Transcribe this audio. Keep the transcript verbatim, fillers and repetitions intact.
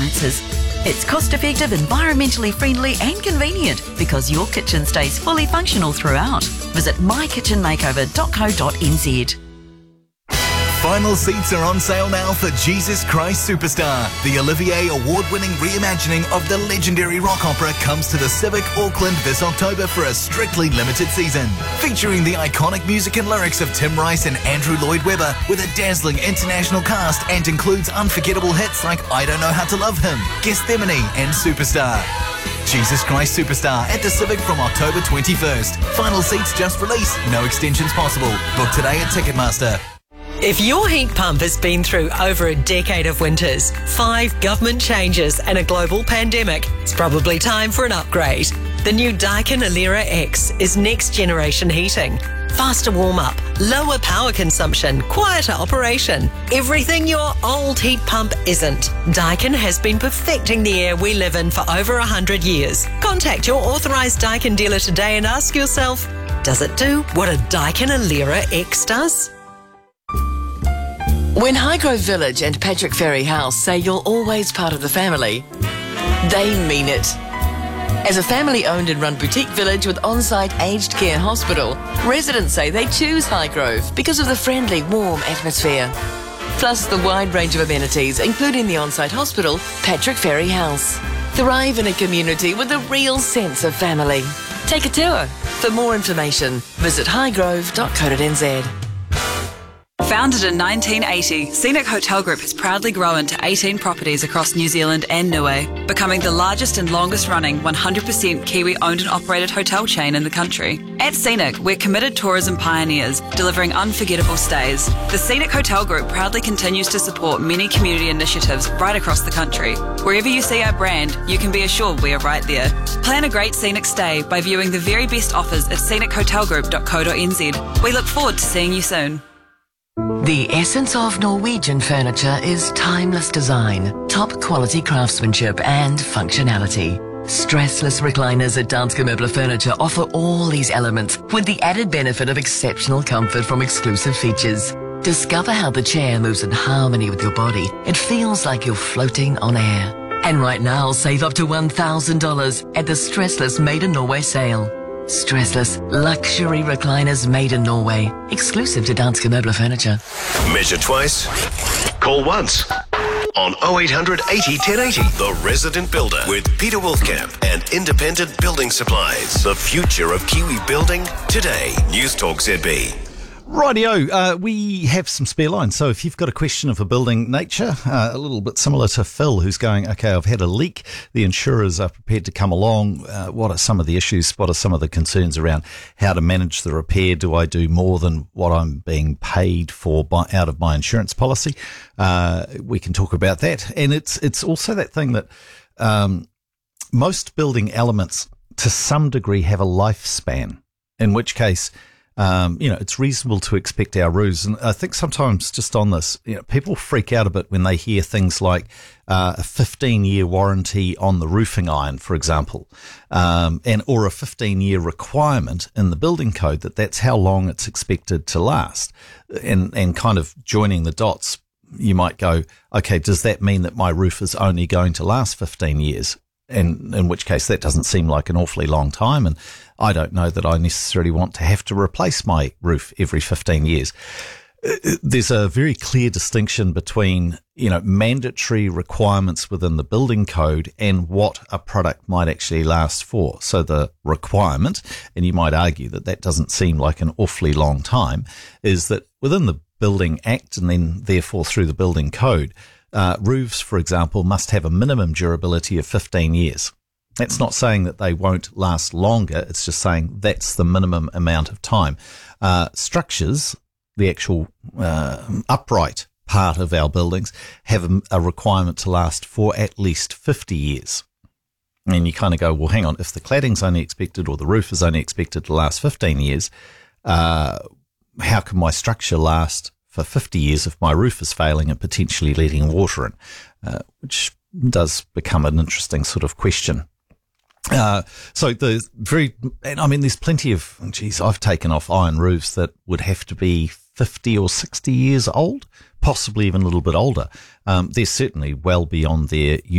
appliances. It's cost-effective, environmentally friendly and convenient because your kitchen stays fully functional throughout. Visit my kitchen makeover dot co dot n z. Final seats are on sale now for Jesus Christ Superstar. The Olivier Award-winning reimagining of the legendary rock opera comes to the Civic Auckland this October for a strictly limited season. Featuring the iconic music and lyrics of Tim Rice and Andrew Lloyd Webber with a dazzling international cast and includes unforgettable hits like I Don't Know How to Love Him, Gethsemane and Superstar. Jesus Christ Superstar at the Civic from October twenty-first. Final seats just released. No extensions possible. Book today at Ticketmaster. If your heat pump has been through over a decade of winters, five government changes and a global pandemic, it's probably time for an upgrade. The new Daikin Alera X is next generation heating. Faster warm-up, lower power consumption, quieter operation. Everything your old heat pump isn't. Daikin has been perfecting the air we live in for over one hundred years. Contact your authorised Daikin dealer today and ask yourself, does it do what a Daikin Alera X does? When Highgrove Village and Patrick Ferry House say you're always part of the family, they mean it. As a family-owned and run boutique village with on-site aged care hospital, residents say they choose Highgrove because of the friendly, warm atmosphere. Plus the wide range of amenities, including the on-site hospital, Patrick Ferry House. Thrive in a community with a real sense of family. Take a tour. For more information, visit highgrove dot co dot n z. Founded in nineteen eighty, Scenic Hotel Group has proudly grown to eighteen properties across New Zealand and Niue, becoming the largest and longest running one hundred percent Kiwi owned and operated hotel chain in the country. At Scenic, we're committed tourism pioneers, delivering unforgettable stays. The Scenic Hotel Group proudly continues to support many community initiatives right across the country. Wherever you see our brand, you can be assured we are right there. Plan a great scenic stay by viewing the very best offers at scenic hotel group dot co dot n z. We look forward to seeing you soon. The essence of Norwegian furniture is timeless design, top quality craftsmanship and functionality. Stressless recliners at Danske Møbler Furniture offer all these elements with the added benefit of exceptional comfort from exclusive features. Discover how the chair moves in harmony with your body. It feels like you're floating on air. And right now, save up to one thousand dollars at the Stressless Made in Norway sale. Stressless luxury recliners made in Norway, exclusive to Danske Møbler Furniture. Measure twice, call once. On oh eight hundred eighty ten eighty, The Resident Builder with Peter Wolfcamp and Independent Building Supplies. The future of Kiwi building today. News Talk Z B. Rightio, uh, we have some spare lines. So if you've got a question of a building nature, uh, a little bit similar to Phil, who's going, okay, I've had a leak. The insurers are prepared to come along. Uh, what are some of the issues? What are some of the concerns around how to manage the repair? Do I do more than what I'm being paid for by, out of my insurance policy? Uh, we can talk about that. And it's, it's also that thing that um, most building elements to some degree have a lifespan, in which case, Um, you know, it's reasonable to expect our roofs. And I think sometimes just on this, you know, people freak out a bit when they hear things like uh, a fifteen-year warranty on the roofing iron, for example, um, and or a fifteen-year requirement in the building code that that's how long it's expected to last. And, and kind of joining the dots, you might go, okay, does that mean that my roof is only going to last fifteen years? And in which case that doesn't seem like an awfully long time. And I don't know that I necessarily want to have to replace my roof every fifteen years. There's a very clear distinction between, you know, mandatory requirements within the building code and what a product might actually last for. So the requirement, and you might argue that that doesn't seem like an awfully long time, is that within the Building Act and then therefore through the building code, Uh, roofs, for example, must have a minimum durability of fifteen years. That's not saying that they won't last longer. It's just saying that's the minimum amount of time. Uh, structures, the actual uh, upright part of our buildings, have a, a requirement to last for at least fifty years. And you kind of go, well, hang on, if the cladding's only expected or the roof is only expected to last fifteen years, uh, how can my structure last for fifty years if my roof is failing and potentially letting water in, uh, which does become an interesting sort of question. Uh, so the very, and I mean, there's plenty of, geez, I've taken off iron roofs that would have to be fifty or sixty years old, possibly even a little bit older. Um, they're certainly well beyond their